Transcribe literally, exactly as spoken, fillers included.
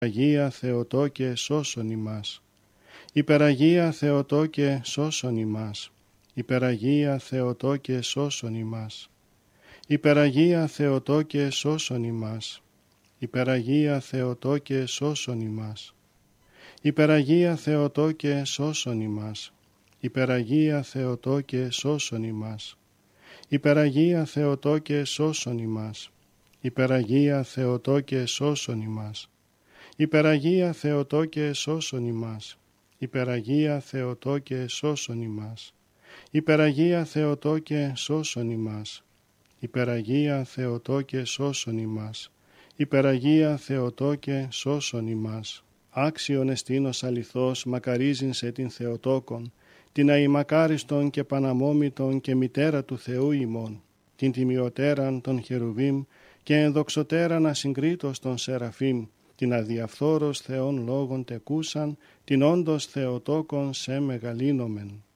Αγία Θεοτόκε σώσον ημάς. Υπεραγία Θεοτόκε σώσον ημάς. Υπεραγία Θεοτόκε σώσον ημάς. Υπεραγία Θεοτόκε σώσον ημάς. Υπεραγία Θεοτόκε σώσον ημάς. Υπεραγία Θεοτόκε σώσον ημάς. Υπεραγία Θεοτόκε σώσον ημάς. Υπεραγία Θεοτόκε σώσον ημάς. Υπεραγία Θεοτόκε σώσον ημάς. Υπεραγία Θεοτόκε σώσον ημάς. Υπεραγία Θεοτόκε σώσον ημάς. Υπεραγία Θεοτόκε σώσον ημάς. Υπεραγία Θεοτόκε σώσον ημάς. Υπεραγία Θεοτόκε σώσον ημάς. Άξιον εστίνος αληθώς μακαρίζειν σε την Θεοτόκον, την αημακάριστον και παναμόμητον και μητέρα του Θεού ημών, την τιμιωτέραν των χερουβίμ και ενδοξωτέραν ασυγκρίτως των Σεραφείμ, την αδιαφθόρος Θεών λόγων τεκούσαν, την όντως Θεοτόκον σε μεγαλύνομεν.